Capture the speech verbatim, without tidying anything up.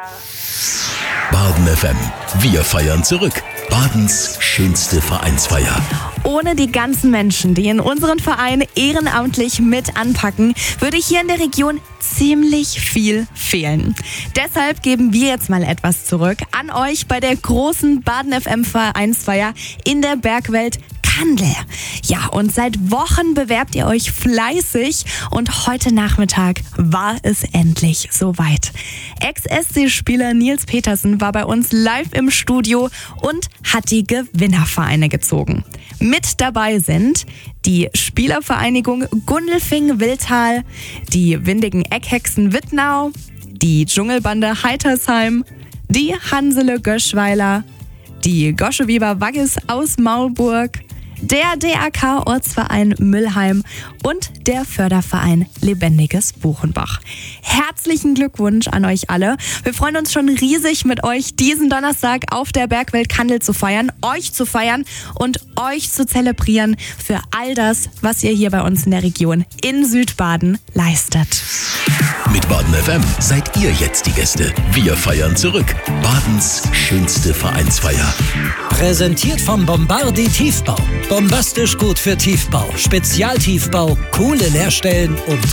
Baden F M. Wir feiern zurück. Badens schönste Vereinsfeier. Ohne die ganzen Menschen, die in unseren Verein ehrenamtlich mit anpacken, würde hier in der Region ziemlich viel fehlen. Deshalb geben wir jetzt mal etwas zurück an euch bei der großen Baden F M Vereinsfeier in der Bergwelt Kandel. Ja, und seit Wochen bewerbt ihr euch fleißig und heute Nachmittag war es endlich soweit. Ex-S C-Spieler Nils Petersen war bei uns live im Studio und hat die Gewinnervereine gezogen. Mit dabei sind die Spielervereinigung Gundelfing-Willtal, die Windigen Eckhexen Wittnau, die Dschungelbande Heitersheim, die Hansele Göschweiler, die Goscheweber Waggis aus Maulburg, der D A K-Ortsverein Müllheim und der Förderverein Lebendiges Buchenbach. Herzlichen Glückwunsch an euch alle. Wir freuen uns schon riesig, mit euch diesen Donnerstag auf der Bergwelt Kandel zu feiern, euch zu feiern und euch zu zelebrieren für all das, was ihr hier bei uns in der Region in Südbaden leistet. Mit Baden F M seid ihr jetzt die Gäste. Wir feiern zurück. Badens schönste Vereinsfeier. Präsentiert vom Bombardi Tiefbau. Bombastisch gut für Tiefbau, Spezialtiefbau, coole Leerstellen und